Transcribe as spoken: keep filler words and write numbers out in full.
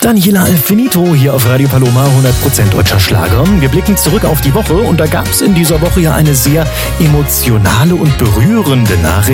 Daniela Alfinito hier auf Radio Paloma, hundert Prozent deutscher Schlager. Wir blicken zurück auf die Woche und da gab es in dieser Woche ja eine sehr emotionale und berührende Nachricht.